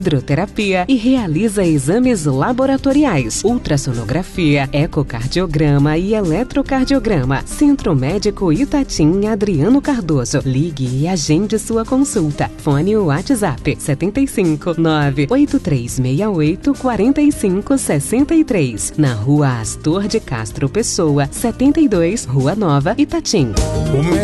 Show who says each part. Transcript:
Speaker 1: hidroterapia e realiza exames laboratoriais, ultrassonografia, ecocardiograma e eletrocardiograma. Centro Médico Itatim Adriano Cardoso. Ligue e agende sua consulta. Fone ou WhatsApp 75 98368 4563. Na Rua Astor de Castro Pessoa, 72, Rua Nova, Itatim.